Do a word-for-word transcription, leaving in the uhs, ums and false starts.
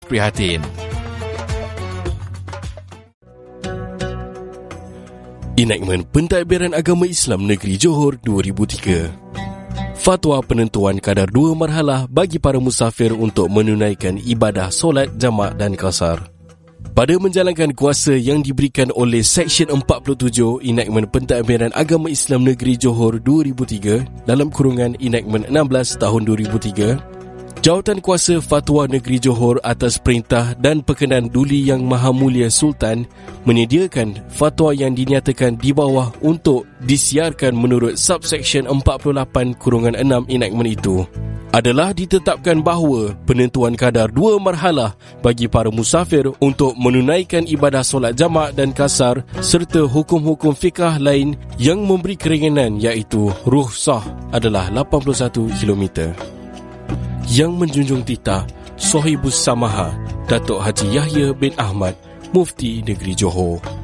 prihatin. Enakmen Pentadbiran Agama Islam Negeri Johor dua ribu tiga. Fatwa penentuan kadar dua marhalah bagi para musafir untuk menunaikan ibadah solat jamak dan qasar. Pada menjalankan kuasa yang diberikan oleh Seksyen empat puluh tujuh Enakmen Pentadbiran Agama Islam Negeri Johor dua ribu tiga dalam kurungan Enakmen enam belas tahun dua ribu tiga, Jawatan Kuasa Fatwa Negeri Johor atas perintah dan perkenan Duli Yang Maha Mulia Sultan menyediakan fatwa yang dinyatakan di bawah untuk disiarkan menurut subseksyen empat puluh lapan kurungan enam enakmen itu adalah ditetapkan bahawa penentuan kadar dua marhalah bagi para musafir untuk menunaikan ibadah solat jamak dan qasar serta hukum-hukum fiqah lain yang memberi keringanan iaitu rukhsah adalah lapan puluh satu kilometer. Yang menjunjung titah Sohibus Samaha Datuk Haji Yahya bin Ahmad, Mufti Negeri Johor.